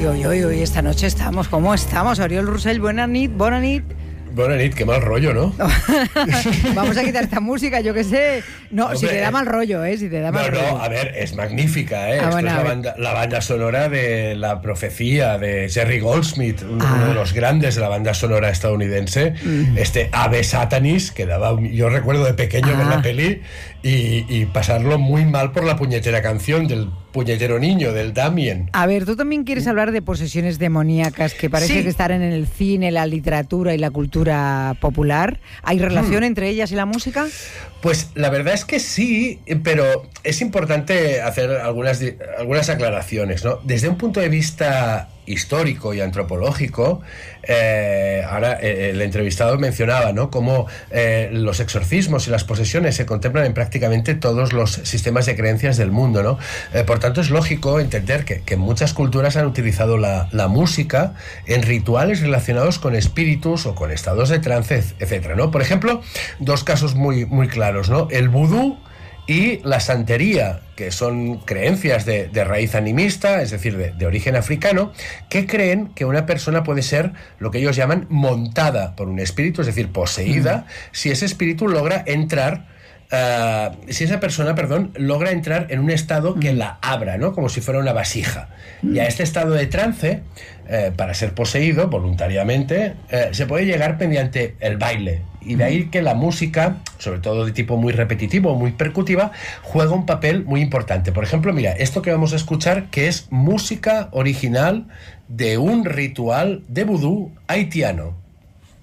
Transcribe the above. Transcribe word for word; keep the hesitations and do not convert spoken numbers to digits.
Uy, uy, uy, uy, esta noche estamos, ¿cómo estamos? Oriol Russell, buena nit, buena nit. Buena nit, qué mal rollo, ¿no? Vamos a quitar esta música, yo qué sé. No, Hombre, si te da mal rollo, ¿eh? Si te da mal no, rollo. No, a ver, es magnífica, ¿eh? Ah, Esto bueno, es la banda, la banda sonora de La Profecía, de Jerry Goldsmith, uno, ah. uno de los grandes de la banda sonora estadounidense. Mm. Este Ave Satanis, que daba... Yo recuerdo de pequeño ah. ver la peli y, y pasarlo muy mal por la puñetera canción del puñetero niño, del Damien. A ver, tú también quieres hablar de posesiones demoníacas que parece sí. que están en el cine, la literatura y la cultura popular. ¿Hay relación hmm. entre ellas y la música? Pues la verdad es que sí, pero es importante hacer algunas, algunas aclaraciones, ¿no? Desde un punto de vista histórico y antropológico, eh, ahora eh, el entrevistado mencionaba, ¿no?, cómo eh, los exorcismos y las posesiones se contemplan en prácticamente todos los sistemas de creencias del mundo, ¿no? Eh, por tanto, es lógico entender que, que muchas culturas han utilizado la, la música en rituales relacionados con espíritus o con estados de trance, etcétera, ¿no? Por ejemplo, dos casos muy, muy claros, ¿no? El vudú y la santería, que son creencias de, de raíz animista, es decir, de, de origen africano, que creen que una persona puede ser lo que ellos llaman montada por un espíritu, es decir, poseída, mm. si ese espíritu logra entrar, uh, si esa persona, perdón, logra entrar en un estado que mm. la abra, ¿no?, como si fuera una vasija. Mm. Y a este estado de trance, eh, para ser poseído voluntariamente, eh, se puede llegar mediante el baile. Y de ahí que la música, sobre todo de tipo muy repetitivo, muy percutiva, juega un papel muy importante. Por ejemplo, mira, esto que vamos a escuchar, que es música original de un ritual de vudú haitiano.